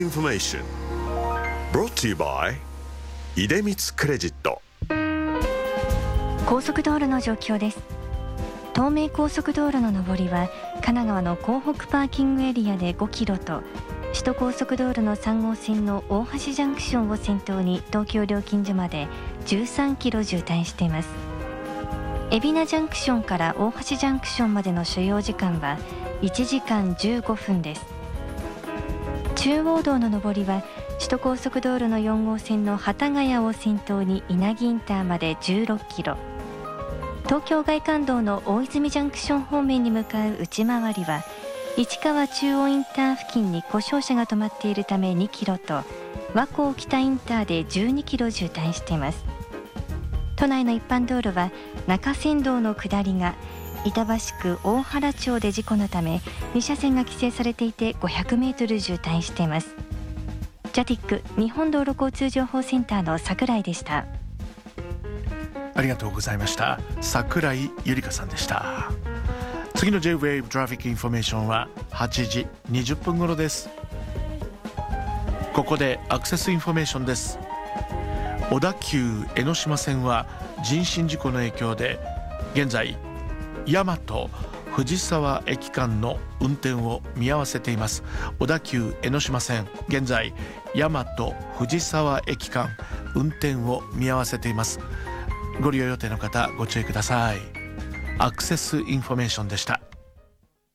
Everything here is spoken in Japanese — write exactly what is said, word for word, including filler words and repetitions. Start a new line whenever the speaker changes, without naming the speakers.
Information brought to you by 出光クレジット。
高速道路の状況です。東名高速道路の上りは神奈川の港北パーキングエリアでごキロと、首都高速道路のさん号線の大橋ジャンクションを先頭に東京料金所までじゅうさんキロ渋滞しています。海老名ジャンクションから大橋ジャンクションまでの所要時間はいちじかんじゅうごふんです。中央道の上りは首都高速道路のよん号線の幡ヶ谷を先頭に稲城インターまでじゅうろっキロ、東京外環道の大泉ジャンクション方面に向かう内回りは市川中央インター付近に故障車が止まっているためにキロと、和光北インターでじゅうにキロ渋滞しています。都内の一般道路は中山道の下りが板橋区大原町で事故のために車線が規制されていてごひゃくメートル渋滞しています。ジャティック日本道路交通情報センターの櫻井でした。
ありがとうございました。櫻井ゆりかさんでした。次の J-ウェーブ トラフィックインフォメーションははちじにじゅっぷん頃です。ここでアクセスインフォメーションです。小田急江ノ島線は人身事故の影響で現在大和藤沢駅間の運転を見合わせています。小田急江ノ島線現在大和藤沢駅間運転を見合わせています。ご利用予定の方ご注意ください。アクセスインフォメーションでした。